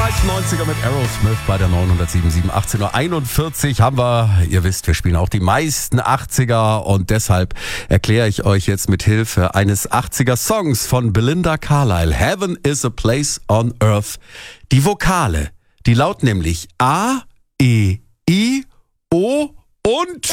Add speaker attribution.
Speaker 1: 90er mit Aerosmith bei der 907.7. 18.41 Uhr haben wir, ihr wisst, wir spielen auch die meisten 80er und deshalb erkläre ich euch jetzt mit Hilfe eines 80er-Songs von Belinda Carlisle, Heaven is a Place on Earth. Die Vokale, die lauten nämlich A, E, I, O und